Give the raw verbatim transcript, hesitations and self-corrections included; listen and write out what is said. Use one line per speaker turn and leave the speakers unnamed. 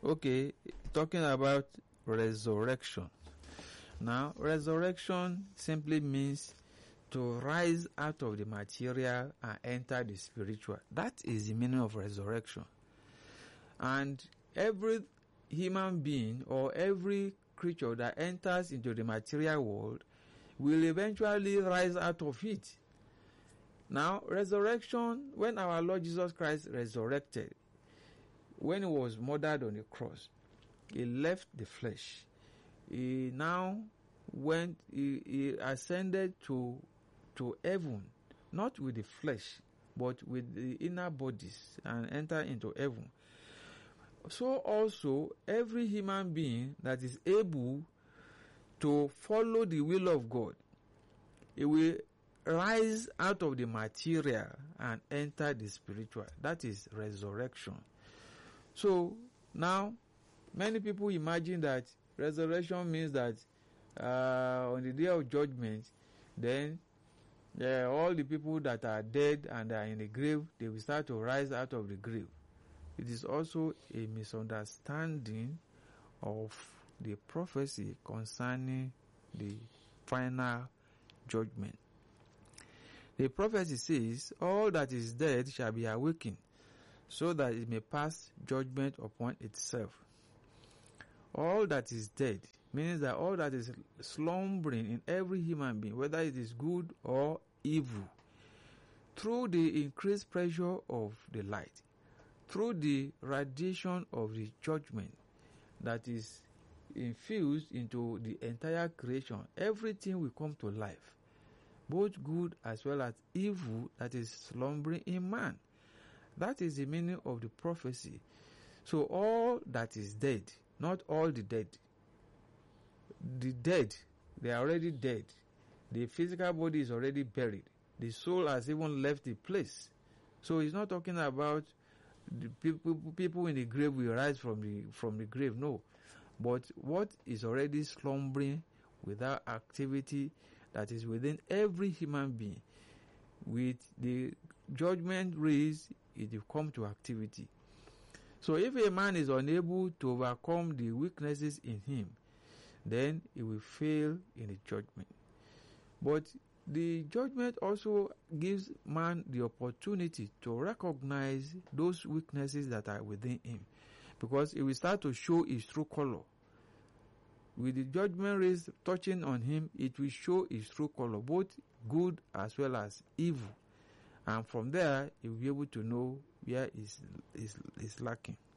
Okay, talking about resurrection. Now, resurrection simply means to rise out of the material and enter the spiritual. That is the meaning of resurrection. And every human being or every creature that enters into the material world will eventually rise out of it. Now, resurrection, when our Lord Jesus Christ resurrected, when he was murdered on the cross, he left the flesh. He now went, he, he ascended to, to heaven, not with the flesh, but with the inner bodies, and enter into heaven. So also, every human being that is able to follow the will of God, he will rise out of the material and enter the spiritual. That is resurrection. So, now, many people imagine that resurrection means that uh, on the day of judgment, then uh, all the people that are dead and are in the grave, they will start to rise out of the grave. It is also a misunderstanding of the prophecy concerning the final judgment. The prophecy says, all that is dead shall be awakened, so that it may pass judgment upon itself. All that is dead means that all that is slumbering in every human being, whether it is good or evil, through the increased pressure of the light, through the radiation of the judgment that is infused into the entire creation, everything will come to life, both good as well as evil that is slumbering in man. That is the meaning of the prophecy. So all that is dead, not all the dead. The dead, they are already dead. The physical body is already buried. The soul has even left the place. So he's not talking about the people, people in the grave will rise from the, from the grave. No. But what is already slumbering without activity that is within every human being, with the judgment raised, it will come to activity. So if a man is unable to overcome the weaknesses in him, then he will fail in the judgment. But the judgment also gives man the opportunity to recognize those weaknesses that are within him, because he will start to show his true color. With the judgment rays touching on him, it will show his true color, both good as well as evil. And from there, he will be able to know where is is is lacking.